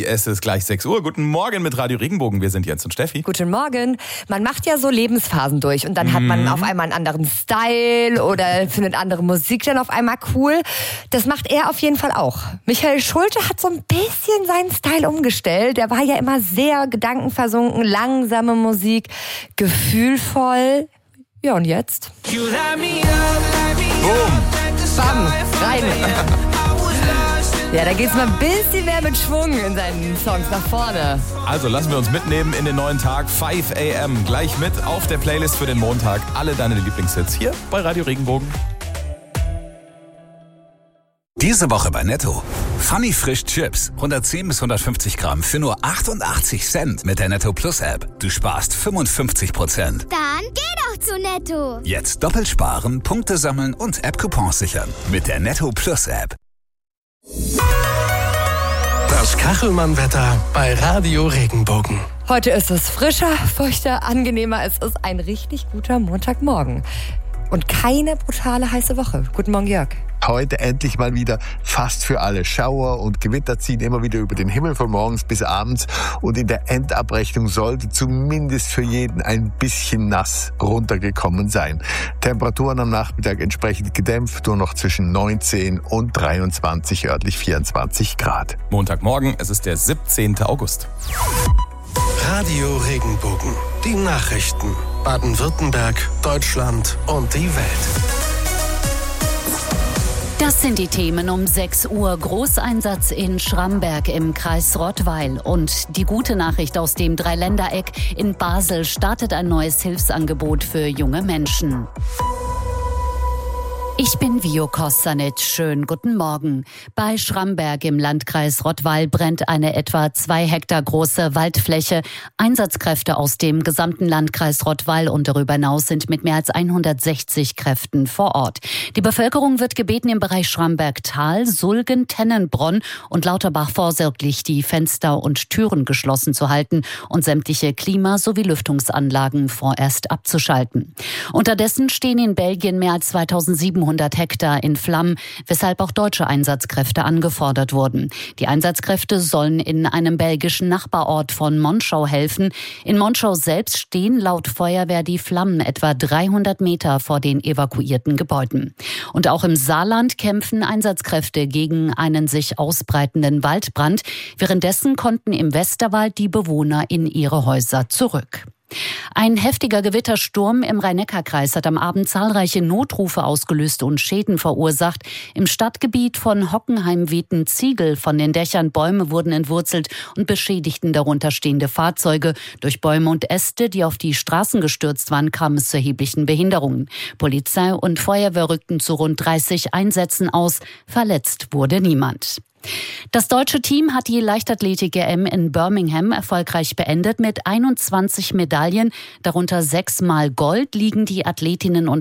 es ist gleich 6 Uhr. Guten Morgen mit Radio Regenbogen. Wir sind Jens und Steffi. Guten Morgen. Man macht ja so Lebensphasen durch und dann hat man auf einmal einen anderen Style oder findet andere Musik dann auf einmal cool. Das macht er auf jeden Fall auch. Michael Schulte hat so ein bisschen seinen Style umgestellt. Der war ja immer sehr gedankenversunken, langsame Musik, gefühlvoll. Ja, und jetzt? Boom. Bam, rein. Ja, da geht's mal ein bisschen mehr mit Schwung in seinen Songs nach vorne. Also lassen wir uns mitnehmen in den neuen Tag. 5 a.m. Gleich mit auf der Playlist für den Montag. Alle deine Lieblingshits hier bei Radio Regenbogen. Diese Woche bei Netto. Funny Frisch Chips. 110 bis 150 Gramm für nur 88 Cent mit der Netto Plus App. Du sparst 55%. Dann geh doch zu Netto. Jetzt doppelt sparen, Punkte sammeln und App-Coupons sichern. Mit der Netto Plus App. Das Kachelmann-Wetter bei Radio Regenbogen. Heute ist es frischer, feuchter, angenehmer. Es ist ein richtig guter Montagmorgen. Und keine brutale heiße Woche. Guten Morgen, Jörg. Heute endlich mal wieder fast für alle. Schauer und Gewitter ziehen immer wieder über den Himmel von morgens bis abends. Und in der Endabrechnung sollte zumindest für jeden ein bisschen nass runtergekommen sein. Temperaturen am Nachmittag entsprechend gedämpft, nur noch zwischen 19 und 23, örtlich 24 Grad. Montagmorgen, es ist der 17. August. Radio Regenbogen. Die Nachrichten. Baden-Württemberg, Deutschland und die Welt. Das sind die Themen um 6 Uhr. Großeinsatz in Schramberg im Kreis Rottweil. Und die gute Nachricht aus dem Dreiländereck: in Basel startet ein neues Hilfsangebot für junge Menschen. Ich bin Vio Kostanic. Schönen guten Morgen. Bei Schramberg im Landkreis Rottweil brennt eine etwa 2 Hektar große Waldfläche. Einsatzkräfte aus dem gesamten Landkreis Rottweil und darüber hinaus sind mit mehr als 160 Kräften vor Ort. Die Bevölkerung wird gebeten, im Bereich Schramberg-Tal, Sulgen, Tennenbronn und Lauterbach vorsorglich die Fenster und Türen geschlossen zu halten und sämtliche Klima- sowie Lüftungsanlagen vorerst abzuschalten. Unterdessen stehen in Belgien mehr als 2700 Hektar in Flammen, weshalb auch deutsche Einsatzkräfte angefordert wurden. Die Einsatzkräfte sollen in einem belgischen Nachbarort von Monschau helfen. In Monschau selbst stehen laut Feuerwehr die Flammen etwa 300 Meter vor den evakuierten Gebäuden. Und auch im Saarland kämpfen Einsatzkräfte gegen einen sich ausbreitenden Waldbrand. Währenddessen konnten im Westerwald die Bewohner in ihre Häuser zurück. Ein heftiger Gewittersturm im Rhein-Neckar-Kreis hat am Abend zahlreiche Notrufe ausgelöst und Schäden verursacht. Im Stadtgebiet von Hockenheim wehten Ziegel von den Dächern, Bäume wurden entwurzelt und beschädigten darunter stehende Fahrzeuge. Durch Bäume und Äste, die auf die Straßen gestürzt waren, kam es zu erheblichen Behinderungen. Polizei und Feuerwehr rückten zu rund 30 Einsätzen aus. Verletzt wurde niemand. Das deutsche Team hat die Leichtathletik-EM in Birmingham erfolgreich beendet. Mit 21 Medaillen, darunter 6-mal Gold, liegen die Athletinnen und